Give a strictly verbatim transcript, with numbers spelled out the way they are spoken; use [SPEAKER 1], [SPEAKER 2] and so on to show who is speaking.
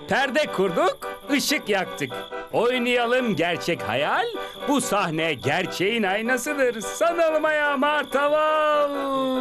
[SPEAKER 1] Perde kurduk, ışık yaktık. Oynayalım gerçek hayal, bu sahne gerçeğin aynasıdır. Sanalım ayağa martaval.